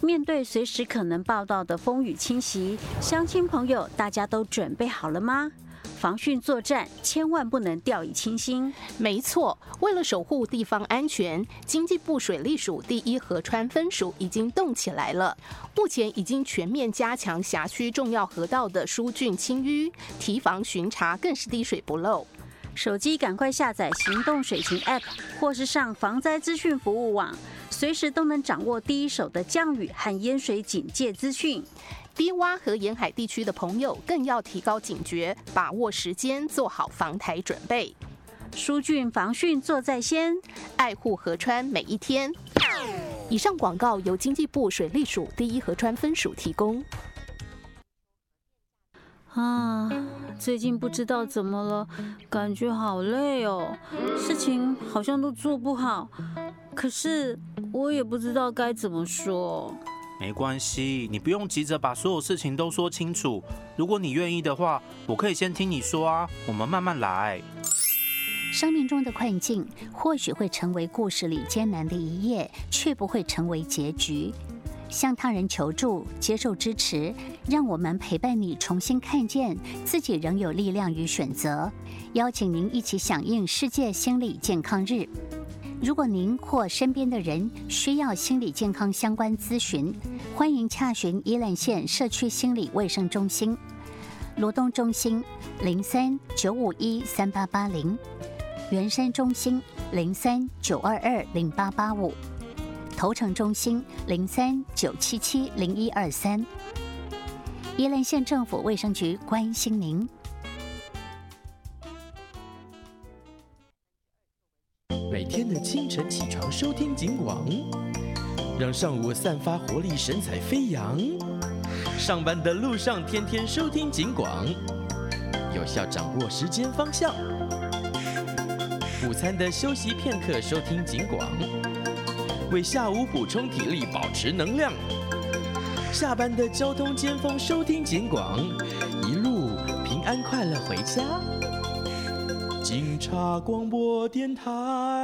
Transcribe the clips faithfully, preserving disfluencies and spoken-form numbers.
面对随时可能报道的风雨侵袭，乡亲朋友大家都准备好了吗？防汛作战千万不能掉以轻心。 没错，为了守护地方安全，经济部水利署第一河川分署已经动起来了。目前已经全面加强辖区重要河道的疏浚清淤，提防巡查更是滴水不漏。 手机赶快下载行动水情 App， 或是上防灾资讯服务网，随时都能掌握第一手的降雨和淹水警戒资讯。 低洼和沿海地区的朋友更要提高警觉，把握时间，做好防台准备。 疏浚防汛做在先， 爱护河川每一天。以上广告由经济部水利署第一河川分署提供。 啊，最近不知道怎么了，感觉好累哦，事情好像都做不好，可是我也不知道该怎么说。 没关系，你不用急着把所有事情都说清楚。如果你愿意的话，我可以先听你说啊，我们慢慢来。 生命中的困境或许会成为故事里艰难的一页，却不会成为结局。向他人求助，接受支持，让我们陪伴你重新看见自己仍有力量与选择。邀请您一起响应世界心理健康日。如果您或身边的人需要心理健康相关咨询，欢迎洽询宜兰县社区心理卫生中心、罗东中心零三九五一三八八零、圆山中心零三九二二零八八五、头城中心零三九七七零一二三。宜兰县政府卫生局关心您。 每天的清晨起床收听警广，让上午散发活力，神采飞扬。上班的路上天天收听警广，有效掌握时间方向。午餐的休息片刻收听警广，为下午补充体力，保持能量。下班的交通尖峰收听警广，一路平安快乐回家。警察广播电台。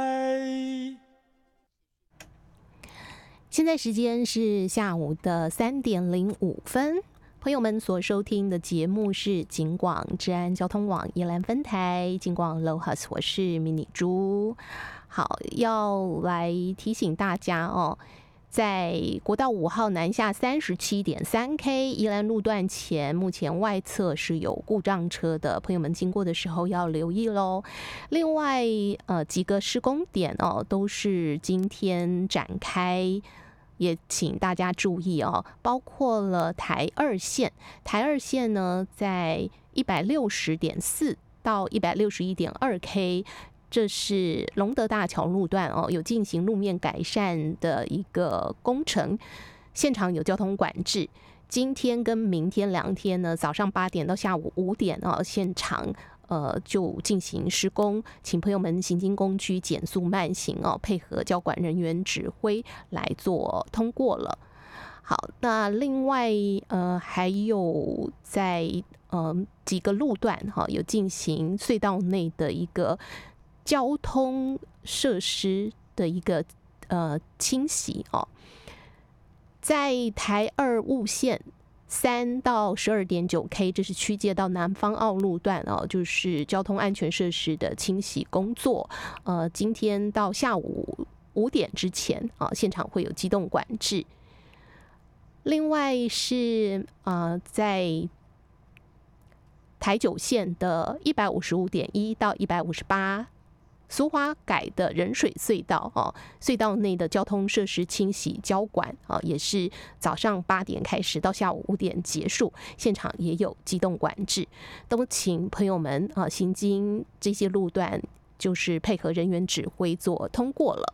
现在时间是下午的三点零五分，朋友们所收听的节目是警广治安交通网宜兰分台警广 Lohas， 我是迷你猪。好，要来提醒大家哦，在国道五号南下三十七点三 K 宜兰路段前，目前外侧是有故障车的，朋友们经过的时候要留意咯。另外，呃，几个施工点哦，都是今天展开，也请大家注意哦，包括了台二线，台二线呢在一百六十点四到一百六十一点二 K。这是龙德大桥路段哦，有进行路面改善的一个工程，现场有交通管制。今天跟明天两天呢，早上八点到下午五点哦，现场呃就进行施工，请朋友们行经工具减速慢行哦，配合交管人员指挥来做通过了。好，那另外呃还有在呃几个路段哈、哦，有进行隧道内的一个交通设施的一个呃清洗哦，在台二雾线三到十二点九 K， 这是区界到南方澳路段哦，就是交通安全设施的清洗工作。呃，今天到下午五点之前啊，现场会有机动管制。另外是呃在台九线的一百五十五点一到一百五十八。苏花改的人水隧道哦，隧道内的交通设施清洗交管啊，也是早上八点开始到下午五点结束，现场也有机动管制，都请朋友们啊行经这些路段，就是配合人员指挥做通过了。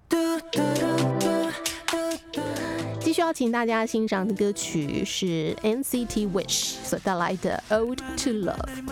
继续要请大家欣赏的歌曲是 N C T Wish 所带来的 Ode to Love。